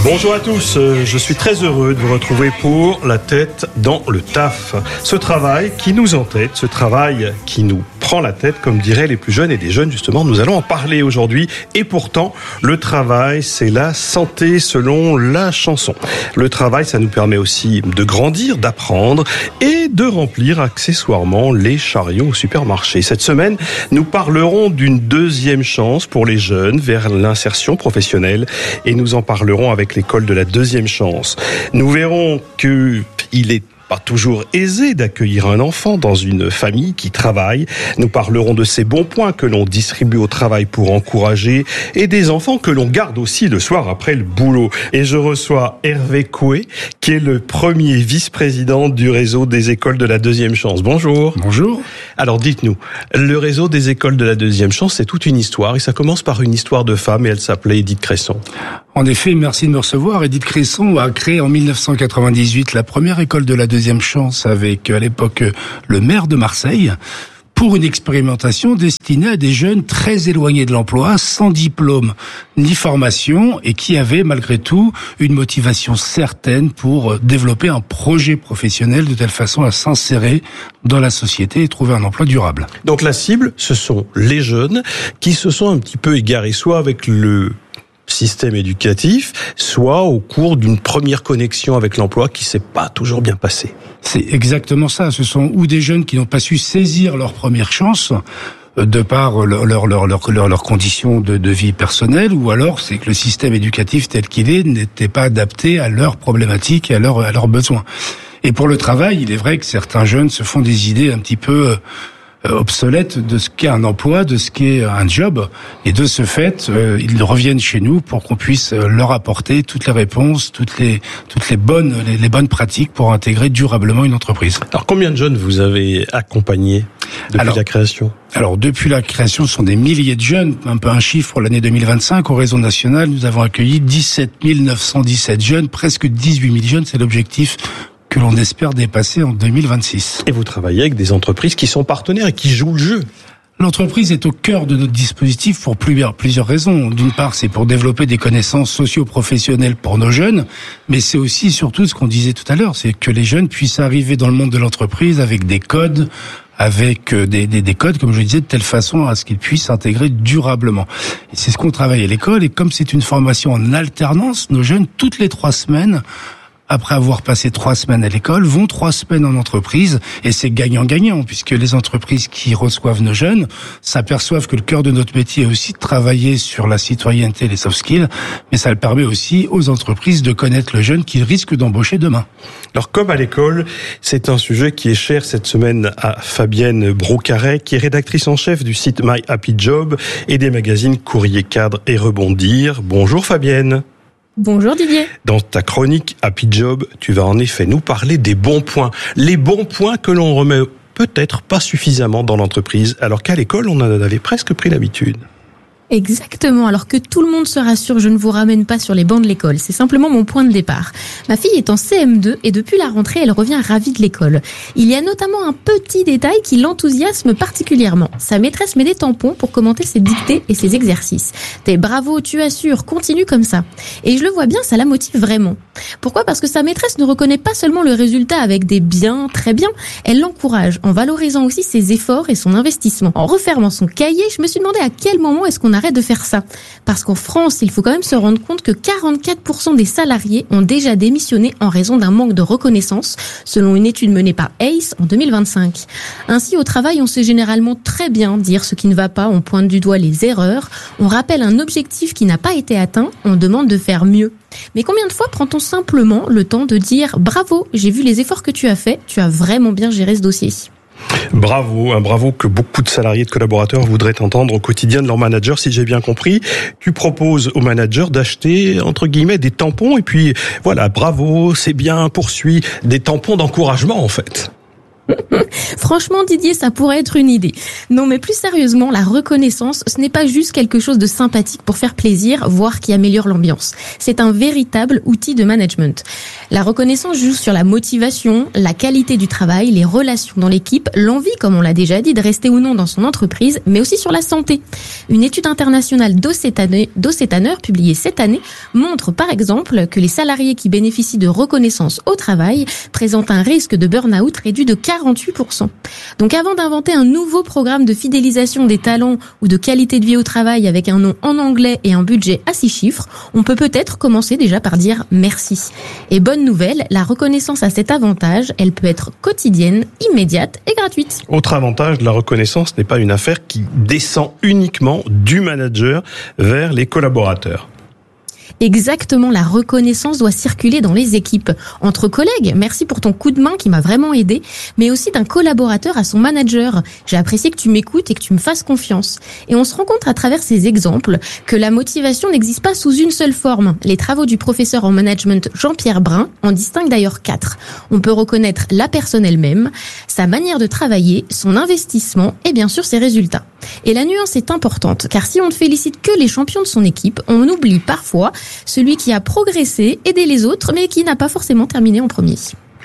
Bonjour à tous, je suis très heureux de vous retrouver pour La tête dans le taf. Ce travail qui nous entête, ce travail qui nous prend la tête, comme diraient les plus jeunes et des jeunes justement, nous allons en parler aujourd'hui. Et pourtant, le travail, c'est la santé selon la chanson. Le travail, ça nous permet aussi de grandir, d'apprendre et de remplir accessoirement les chariots au supermarché. Cette semaine, nous parlerons d'une deuxième chance pour les jeunes vers l'insertion professionnelle et nous en parlerons avec l'école de la deuxième chance. Nous verrons qu'il est pas toujours aisé d'accueillir un enfant dans une famille qui travaille. Nous parlerons de ces bons points que l'on distribue au travail pour encourager et des enfants que l'on garde aussi le soir après le boulot. Et je reçois Hervé Coué, qui est le premier vice-président du réseau des écoles de la deuxième chance. Bonjour. Bonjour. Alors dites-nous, le réseau des écoles de la deuxième chance, c'est toute une histoire et ça commence par une histoire de femme et elle s'appelait Edith Cresson. En effet, merci de me recevoir. Edith Cresson a créé en 1998 la première école de la deuxième chance avec, à l'époque, le maire de Marseille pour une expérimentation destinée à des jeunes très éloignés de l'emploi, sans diplôme ni formation et qui avaient malgré tout une motivation certaine pour développer un projet professionnel de telle façon à s'insérer dans la société et trouver un emploi durable. Donc la cible, ce sont les jeunes qui se sont un petit peu égarés, soit avec le système éducatif, soit au cours d'une première connexion avec l'emploi qui s'est pas toujours bien passée. C'est exactement ça. Ce sont ou des jeunes qui n'ont pas su saisir leur première chance de par leurs conditions de vie personnelle, ou alors c'est que le système éducatif tel qu'il est n'était pas adapté à leurs problématiques et à leurs besoins. Et pour le travail, il est vrai que certains jeunes se font des idées un petit peu obsolète de ce qu'est un emploi, de ce qu'est un job, et de ce fait, ils reviennent chez nous pour qu'on puisse leur apporter toutes les réponses, toutes les bonnes pratiques pour intégrer durablement une entreprise. Alors combien de jeunes vous avez accompagnés depuis la création ? Alors depuis la création, ce sont des milliers de jeunes, un peu un chiffre pour l'année 2025. Au réseau national, nous avons accueilli 17 917 jeunes, presque 18 000 jeunes, c'est l'objectif que l'on espère dépasser en 2026. Et vous travaillez avec des entreprises qui sont partenaires et qui jouent le jeu. L'entreprise est au cœur de notre dispositif pour plusieurs raisons. D'une part, c'est pour développer des connaissances socio-professionnelles pour nos jeunes, mais c'est aussi surtout ce qu'on disait tout à l'heure, c'est que les jeunes puissent arriver dans le monde de l'entreprise avec des codes, avec des codes, comme je le disais, de telle façon à ce qu'ils puissent s'intégrer durablement. Et c'est ce qu'on travaille à l'école, et comme c'est une formation en alternance, nos jeunes, toutes les 3 semaines, après avoir passé 3 semaines à l'école, vont 3 semaines en entreprise, et c'est gagnant-gagnant, puisque les entreprises qui reçoivent nos jeunes s'aperçoivent que le cœur de notre métier est aussi de travailler sur la citoyenneté et les soft skills, mais ça le permet aussi aux entreprises de connaître le jeune qu'ils risquent d'embaucher demain. Alors comme à l'école, c'est un sujet qui est cher cette semaine à Fabienne Brocaret, qui est rédactrice en chef du site My Happy Job et des magazines Courrier Cadre et Rebondir. Bonjour Fabienne. Bonjour Didier. Dans ta chronique Happy Job, tu vas en effet nous parler des bons points. Les bons points que l'on remet peut-être pas suffisamment dans l'entreprise, alors qu'à l'école, on en avait presque pris l'habitude. Exactement, alors que tout le monde se rassure, je ne vous ramène pas sur les bancs de l'école, c'est simplement mon point de départ. Ma fille est en CM2 et depuis la rentrée, elle revient ravie de l'école. Il y a notamment un petit détail qui l'enthousiasme particulièrement. Sa maîtresse met des tampons pour commenter ses dictées et ses exercices. T'es bravo, tu assures, continue comme ça. Et je le vois bien, ça la motive vraiment. Pourquoi ? Parce que sa maîtresse ne reconnaît pas seulement le résultat avec des bien, très bien, elle l'encourage en valorisant aussi ses efforts et son investissement. En refermant son cahier, je me suis demandé à quel moment est-ce qu'on arrête de faire ça. Parce qu'en France, il faut quand même se rendre compte que 44% des salariés ont déjà démissionné en raison d'un manque de reconnaissance, selon une étude menée par ACE en 2025. Ainsi, au travail, on sait généralement très bien dire ce qui ne va pas, on pointe du doigt les erreurs, on rappelle un objectif qui n'a pas été atteint, on demande de faire mieux. Mais combien de fois prend-on simplement le temps de dire « Bravo, j'ai vu les efforts que tu as faits, tu as vraiment bien géré ce dossier ». Bravo, un bravo que beaucoup de salariés, de collaborateurs voudraient entendre au quotidien de leur manager, si j'ai bien compris. Tu proposes aux managers d'acheter, entre guillemets, des tampons et puis voilà, bravo, c'est bien, poursuis, des tampons d'encouragement en fait. Franchement, Didier, ça pourrait être une idée. Non, mais plus sérieusement, la reconnaissance, ce n'est pas juste quelque chose de sympathique pour faire plaisir, voire qui améliore l'ambiance. C'est un véritable outil de management. La reconnaissance joue sur la motivation, la qualité du travail, les relations dans l'équipe, l'envie, comme on l'a déjà dit, de rester ou non dans son entreprise, mais aussi sur la santé. Une étude internationale d'Ossétaneur, publiée cette année, montre par exemple que les salariés qui bénéficient de reconnaissance au travail présentent un risque de burn-out réduit de 48%. Donc avant d'inventer un nouveau programme de fidélisation des talents ou de qualité de vie au travail avec un nom en anglais et un budget à 6 chiffres, on peut peut-être commencer déjà par dire merci. Et bonne nouvelle, la reconnaissance a cet avantage, elle peut être quotidienne, immédiate et gratuite. Autre avantage, la reconnaissance n'est pas une affaire qui descend uniquement du manager vers les collaborateurs. Exactement, la reconnaissance doit circuler dans les équipes, entre collègues. Merci pour ton coup de main qui m'a vraiment aidé, mais aussi d'un collaborateur à son manager. J'ai apprécié que tu m'écoutes et que tu me fasses confiance. Et on se rend compte à travers ces exemples que la motivation n'existe pas sous une seule forme. Les travaux du professeur en management Jean-Pierre Brun en distinguent d'ailleurs 4. On peut reconnaître la personne elle-même, sa manière de travailler, son investissement et bien sûr ses résultats. Et la nuance est importante, car si on ne félicite que les champions de son équipe, on oublie parfois celui qui a progressé, aidé les autres, mais qui n'a pas forcément terminé en premier.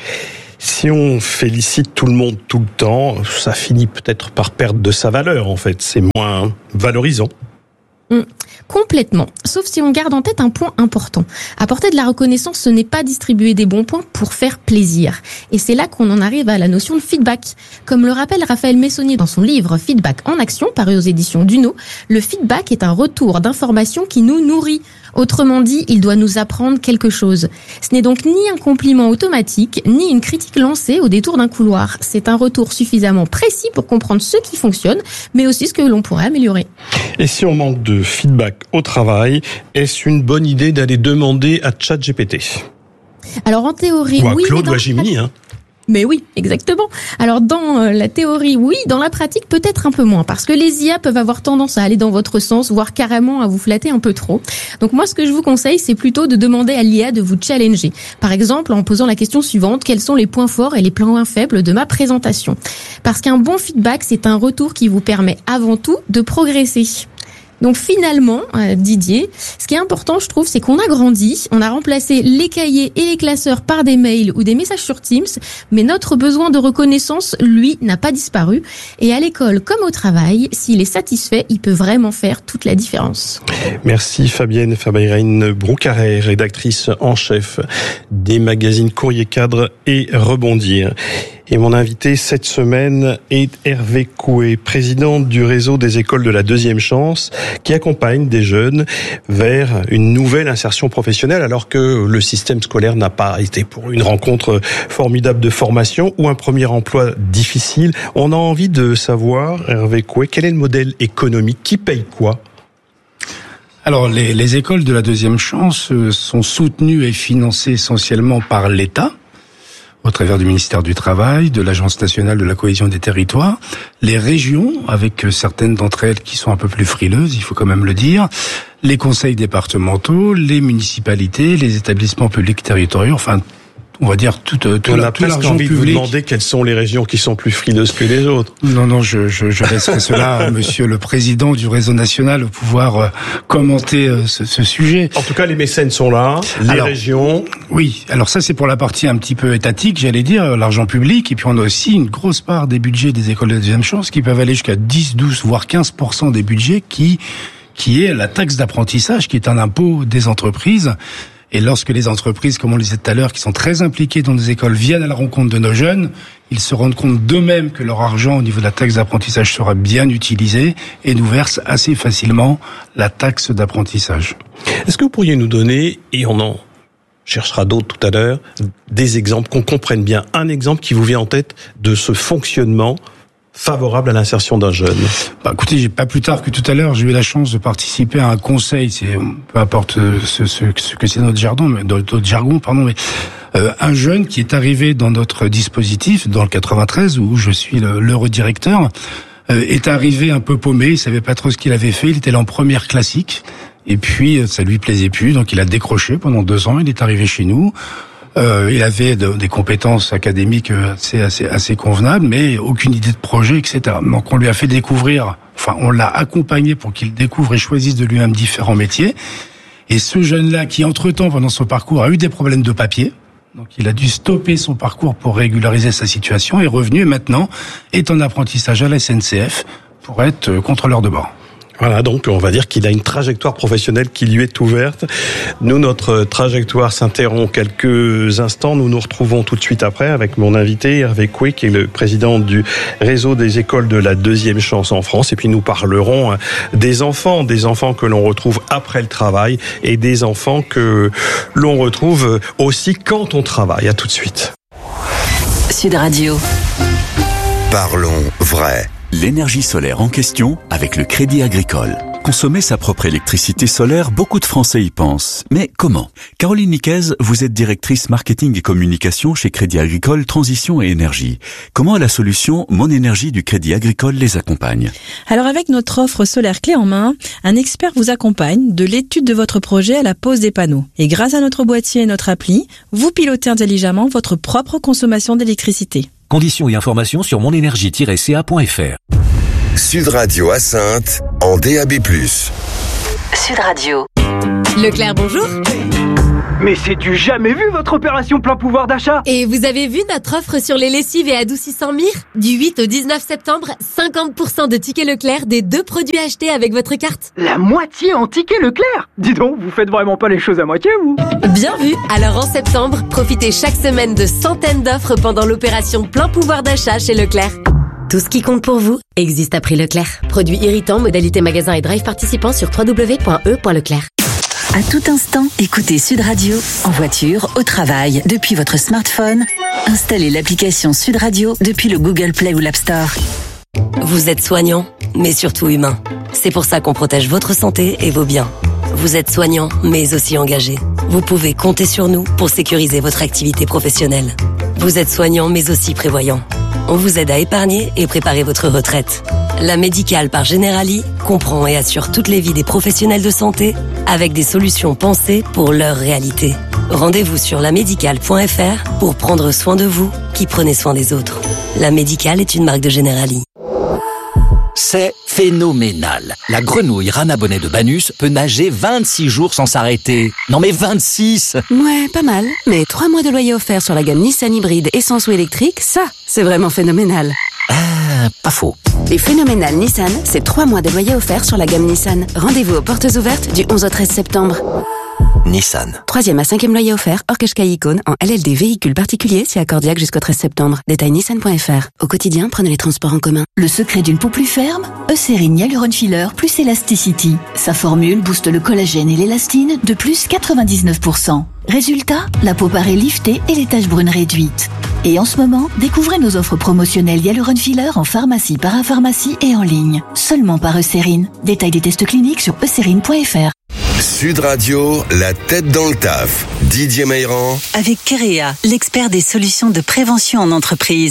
Si on félicite tout le monde tout le temps, ça finit peut-être par perdre de sa valeur, en fait. C'est moins valorisant. Complètement. Sauf si on garde en tête un point important. Apporter de la reconnaissance, ce n'est pas distribuer des bons points pour faire plaisir. Et c'est là qu'on en arrive à la notion de feedback. Comme le rappelle Raphaël Messonnier dans son livre Feedback en action, paru aux éditions Duno, le feedback est un retour d'information qui nous nourrit. Autrement dit, il doit nous apprendre quelque chose. Ce n'est donc ni un compliment automatique, ni une critique lancée au détour d'un couloir. C'est un retour suffisamment précis pour comprendre ce qui fonctionne, mais aussi ce que l'on pourrait améliorer. Et si on manque de feedback au travail, est-ce une bonne idée d'aller demander à ChatGPT ? Alors en théorie, ou à oui. Claude ou à Gemini, Mais oui, exactement. Alors dans la théorie, oui, dans la pratique, peut-être un peu moins, parce que les IA peuvent avoir tendance à aller dans votre sens, voire carrément à vous flatter un peu trop. Donc moi, ce que je vous conseille, c'est plutôt de demander à l'IA de vous challenger. Par exemple, en posant la question suivante, quels sont les points forts et les points faibles de ma présentation ? Parce qu'un bon feedback, c'est un retour qui vous permet avant tout de progresser. Donc finalement, Didier, ce qui est important, je trouve, c'est qu'on a grandi, on a remplacé les cahiers et les classeurs par des mails ou des messages sur Teams, mais notre besoin de reconnaissance, lui, n'a pas disparu. Et à l'école comme au travail, s'il est satisfait, il peut vraiment faire toute la différence. Merci Fabienne Fabienne-Broucaret, rédactrice en chef des magazines Courrier Cadre et Rebondir. Et mon invité cette semaine est Hervé Coué, président du réseau des écoles de la deuxième chance, qui accompagne des jeunes vers une nouvelle insertion professionnelle, alors que le système scolaire n'a pas été pour une rencontre formidable de formation ou un premier emploi difficile. On a envie de savoir, Hervé Coué, quel est le modèle économique, qui paye quoi ? Alors, les écoles de la deuxième chance sont soutenues et financées essentiellement par l'État, au travers du ministère du Travail, de l'Agence nationale de la cohésion des territoires, les régions, avec certaines d'entre elles qui sont un peu plus frileuses, il faut quand même le dire, les conseils départementaux, les municipalités, les établissements publics territoriaux, enfin, on va dire tout on a presque l'argent envie public. de vous demander quelles sont les régions qui sont plus frileuses que les autres. Non, je laisserai cela à monsieur le président du réseau national pouvoir commenter ce sujet. En tout cas, les mécènes sont là, les régions. Oui, alors ça c'est pour la partie un petit peu étatique, j'allais dire, l'argent public, et puis on a aussi une grosse part des budgets des écoles de deuxième chance qui peuvent aller jusqu'à 10, 12, voire 15% des budgets qui est la taxe d'apprentissage, qui est un impôt des entreprises. Et lorsque les entreprises, comme on le disait tout à l'heure, qui sont très impliquées dans nos écoles, viennent à la rencontre de nos jeunes, ils se rendent compte d'eux-mêmes que leur argent au niveau de la taxe d'apprentissage sera bien utilisé et nous versent assez facilement la taxe d'apprentissage. Est-ce que vous pourriez nous donner, et on en cherchera d'autres tout à l'heure, des exemples qu'on comprenne bien, un exemple qui vous vient en tête de ce fonctionnement favorable à l'insertion d'un jeune? Écoutez, pas plus tard que tout à l'heure, j'ai eu la chance de participer à un conseil, peu importe ce que c'est notre jargon, mais un jeune qui est arrivé dans notre dispositif, dans le 93, où je suis le redirecteur, est arrivé un peu paumé, il savait pas trop ce qu'il avait fait, il était là en première classique, et puis ça lui plaisait plus, donc il a décroché pendant 2 ans, il est arrivé chez nous. Il avait des compétences académiques assez convenables, mais aucune idée de projet, etc. Donc on lui a fait découvrir, on l'a accompagné pour qu'il découvre et choisisse de lui-même différents métiers. Et ce jeune-là, qui entre-temps, pendant son parcours, a eu des problèmes de papier, donc il a dû stopper son parcours pour régulariser sa situation, est revenu et maintenant est en apprentissage à la SNCF pour être contrôleur de bord. Voilà, donc on va dire qu'il a une trajectoire professionnelle qui lui est ouverte. Nous, notre trajectoire s'interrompt quelques instants. Nous nous retrouvons tout de suite après avec mon invité Hervé Coué, qui est le président du réseau des écoles de la deuxième chance en France. Et puis nous parlerons des enfants que l'on retrouve après le travail et des enfants que l'on retrouve aussi quand on travaille. À tout de suite. Sud Radio. Parlons vrai. L'énergie solaire en question avec le Crédit Agricole. Consommer sa propre électricité solaire, beaucoup de Français y pensent. Mais comment ? Caroline Niquez, vous êtes directrice marketing et communication chez Crédit Agricole Transition et Énergie. Comment la solution Mon Énergie du Crédit Agricole les accompagne ? Alors avec notre offre solaire clé en main, un expert vous accompagne de l'étude de votre projet à la pose des panneaux. Et grâce à notre boîtier et notre appli, vous pilotez intelligemment votre propre consommation d'électricité. Conditions et informations sur monenergie-ca.fr. Sud Radio à Saintes, en DAB+. Sud Radio. Leclerc, bonjour. Mais c'est du jamais vu votre opération plein pouvoir d'achat. Et vous avez vu notre offre sur les lessives et adoucissants Mire ? Du 8 au 19 septembre, 50% de tickets Leclerc des 2 produits achetés avec votre carte. La moitié en tickets Leclerc. Dis donc, vous faites vraiment pas les choses à moitié, vous ? Bien vu. Alors en septembre, profitez chaque semaine de centaines d'offres pendant l'opération plein pouvoir d'achat chez Leclerc. Tout ce qui compte pour vous existe à prix Leclerc. Produits irritants, modalité magasin et drive participants sur www.e.leclerc. À tout instant, écoutez Sud Radio, en voiture, au travail, depuis votre smartphone. Installez l'application Sud Radio depuis le Google Play ou l'App Store. Vous êtes soignant, mais surtout humain. C'est pour ça qu'on protège votre santé et vos biens. Vous êtes soignant, mais aussi engagé. Vous pouvez compter sur nous pour sécuriser votre activité professionnelle. Vous êtes soignant, mais aussi prévoyant. On vous aide à épargner et préparer votre retraite. La Médicale par Generali comprend et assure toutes les vies des professionnels de santé avec des solutions pensées pour leur réalité. Rendez-vous sur lamédicale.fr pour prendre soin de vous qui prenez soin des autres. La Médicale est une marque de Generali. C'est phénoménal. La grenouille rana bonnet de Banus peut nager 26 jours sans s'arrêter. Non mais 26 ! Ouais, pas mal. Mais 3 mois de loyer offert sur la gamme Nissan hybride essence ou électrique, ça, c'est vraiment phénoménal. Pas faux. Les phénoménales Nissan, c'est 3 mois de loyer offert sur la gamme Nissan. Rendez-vous aux portes ouvertes du 11 au 13 septembre. Nissan. 3e à 5e loyer offert, hors Qashqai Icône, en LLD véhicule particulier, si accordiaque jusqu'au 13 septembre. Détail nissan.fr. Au quotidien, prenez les transports en commun. Le secret d'une peau plus ferme ? Eucérine Hyaluron Filler plus Elasticity. Sa formule booste le collagène et l'élastine de plus 99%. Résultat, la peau paraît liftée et les taches brunes réduites. Et en ce moment, découvrez nos offres promotionnelles Hyaluron Filler en pharmacie, parapharmacie et en ligne. Seulement par Eucérine. Détail des tests cliniques sur eucérine.fr. Sud Radio, la tête dans le taf. Didier Meyrand. Avec Kerea, l'expert des solutions de prévention en entreprise.